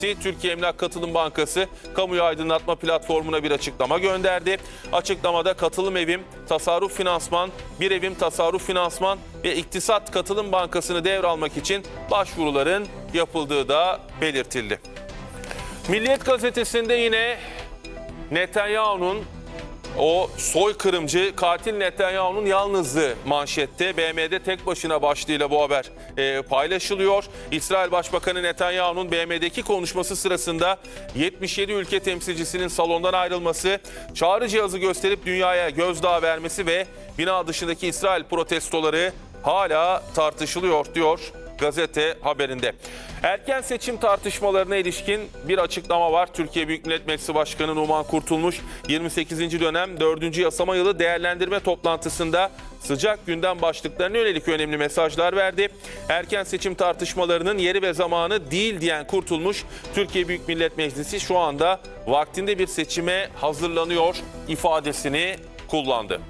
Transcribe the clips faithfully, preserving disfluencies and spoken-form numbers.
Türkiye Emlak Katılım Bankası kamuyu aydınlatma platformuna bir açıklama gönderdi. Açıklamada Katılım Evim, Tasarruf Finansman, Bir Evim Tasarruf Finansman ve İktisat Katılım Bankası'nı devralmak için başvuruların yapıldığı da belirtildi. Milliyet gazetesinde yine Netanyahu'nun o soykırımcı katil Netanyahu'nun yalnızlığı manşette. B M'de tek başına başlığıyla bu haber e, paylaşılıyor. İsrail Başbakanı Netanyahu'nun B M'deki konuşması sırasında yetmiş yedi ülke temsilcisinin salondan ayrılması, çağrı cihazı gösterip dünyaya gözdağı vermesi ve bina dışındaki İsrail protestoları hala tartışılıyor diyor gazete haberinde. Erken seçim tartışmalarına ilişkin bir açıklama var. Türkiye Büyük Millet Meclisi Başkanı Numan Kurtulmuş yirmi sekizinci dönem dördüncü yasama yılı değerlendirme toplantısında sıcak gündem başlıklarına yönelik önemli mesajlar verdi. Erken seçim tartışmalarının yeri ve zamanı değil diyen Kurtulmuş, Türkiye Büyük Millet Meclisi şu anda vaktinde bir seçime hazırlanıyor ifadesini kullandı.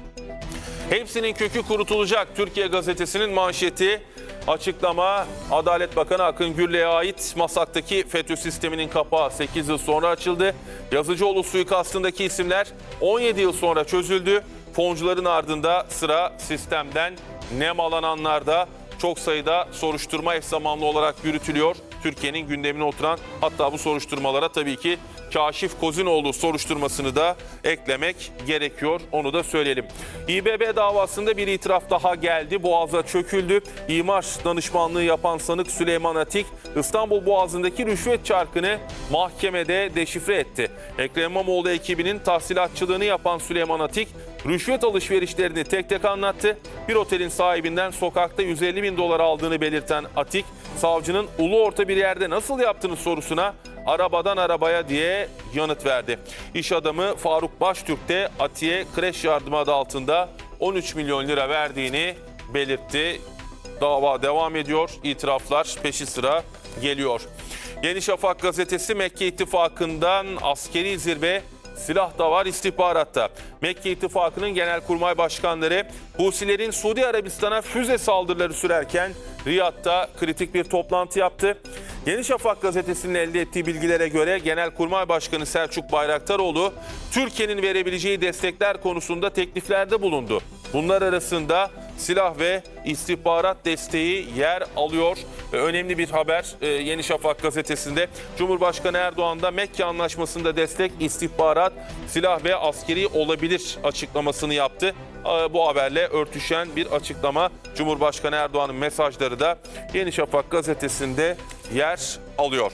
Hepsinin kökü kurutulacak Türkiye Gazetesi'nin manşeti. Açıklama, Adalet Bakanı Akın Gürlü'ye ait Masak'taki FETÖ sisteminin kapağı sekiz yıl sonra açıldı. Yazıcıoğlu suikastındaki isimler on yedi yıl sonra çözüldü. Foncuların ardında sıra sistemden nemalananlarda. Çok sayıda soruşturma eş zamanlı olarak yürütülüyor. Türkiye'nin gündemine oturan, hatta bu soruşturmalara tabii ki Kaşif Kozinoğlu soruşturmasını da eklemek gerekiyor. Onu da söyleyelim. İBB davasında bir itiraf daha geldi. Boğaz'a çöküldü. İmar danışmanlığı yapan sanık Süleyman Atik, İstanbul Boğazı'ndaki rüşvet çarkını mahkemede deşifre etti. Ekrem İmamoğlu ekibinin tahsilatçılığını yapan Süleyman Atik, rüşvet alışverişlerini tek tek anlattı. Bir otelin sahibinden sokakta yüz elli bin dolar aldığını belirten Atik, savcının ulu orta bir yerde nasıl yaptığını sorusuna arabadan arabaya diye yanıt verdi. İş adamı Faruk Baştürk de Atik'e kreş yardımı adı altında on üç milyon lira verdiğini belirtti. Dava devam ediyor. İtiraflar peşi sıra geliyor. Yeni Şafak gazetesi Mekke İttifakı'ndan askeri zirve, silah da var istihbaratta. Mekke İttifakı'nın genelkurmay başkanları Husilerin Suudi Arabistan'a füze saldırıları sürerken Riyad'da kritik bir toplantı yaptı. Yeni Şafak gazetesinin elde ettiği bilgilere göre Genelkurmay Başkanı Selçuk Bayraktaroğlu, Türkiye'nin verebileceği destekler konusunda tekliflerde bulundu. Bunlar arasında silah ve istihbarat desteği yer alıyor. Önemli bir haber Yeni Şafak gazetesinde. Cumhurbaşkanı Erdoğan da Mekke Anlaşması'nda destek, istihbarat, silah ve askeri olabilir açıklamasını yaptı. Bu haberle örtüşen bir açıklama. Cumhurbaşkanı Erdoğan'ın mesajları da Yeni Şafak gazetesinde yer alıyor.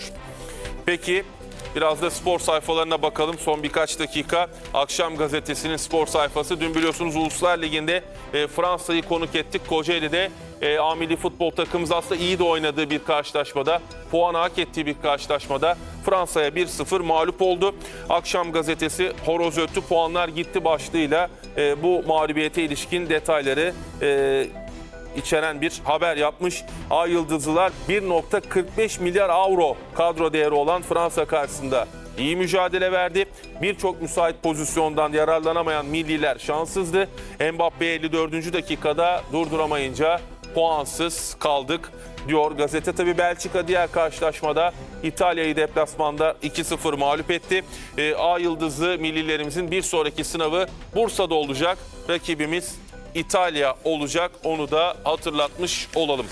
Peki biraz da spor sayfalarına bakalım son birkaç dakika. Akşam gazetesinin spor sayfası. Dün biliyorsunuz Uluslar Ligi'nde e, Fransa'yı konuk ettik. Kocaeli'de e, A Milli Futbol takımımız aslında iyi de oynadığı bir karşılaşmada, puanı hak ettiği bir karşılaşmada Fransa'ya bir sıfır mağlup oldu. Akşam gazetesi horoz öttü, puanlar gitti başlığıyla e, bu mağlubiyete ilişkin detayları e, içeren bir haber yapmış. Ay Yıldızlılar bir virgül kırk beş milyar avro kadro değeri olan Fransa karşısında iyi mücadele verdi. Birçok müsait pozisyondan yararlanamayan milliler şanssızdı. Mbappe elli dördüncü dakikada durduramayınca puansız kaldık diyor gazete. Tabii Belçika diğer karşılaşmada İtalya'yı deplasmanda iki sıfır mağlup etti. E, A Yıldızlı millilerimizin bir sonraki sınavı Bursa'da olacak. Rakibimiz İtalya olacak, onu da hatırlatmış olalım.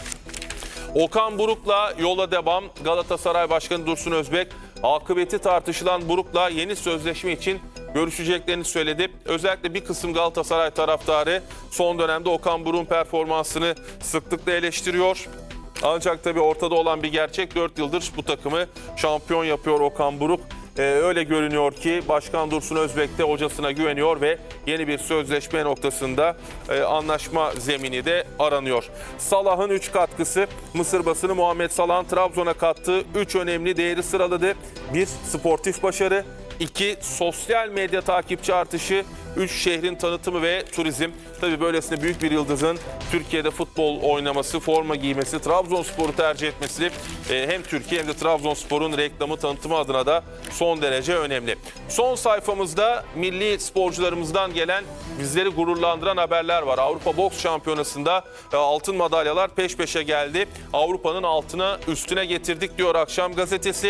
Okan Buruk'la yola devam. Galatasaray Başkanı Dursun Özbek, akıbeti tartışılan Buruk'la yeni sözleşme için görüşeceklerini söyledi. Özellikle bir kısım Galatasaray taraftarı son dönemde Okan Buruk'un performansını sıklıkla eleştiriyor. Ancak tabii ortada olan bir gerçek, dört yıldır bu takımı şampiyon yapıyor Okan Buruk. Ee, öyle görünüyor ki Başkan Dursun Özbek de hocasına güveniyor ve yeni bir sözleşme noktasında e, anlaşma zemini de aranıyor. Salah'ın üç katkısı. Mısır basını Muhammed Salah'ın Trabzon'a kattığı üç önemli değeri sıraladı. bir Sportif başarı, iki Sosyal medya takipçi artışı, üç Şehrin tanıtımı ve turizm. Tabii böylesine büyük bir yıldızın Türkiye'de futbol oynaması, forma giymesi, Trabzonspor'u tercih etmesi hem Türkiye hem de Trabzonspor'un reklamı, tanıtımı adına da son derece önemli. Son sayfamızda milli sporcularımızdan gelen, bizleri gururlandıran haberler var. Avrupa Boks Şampiyonası'nda altın madalyalar peş peşe geldi. Avrupa'nın altına üstüne getirdik diyor Akşam gazetesi.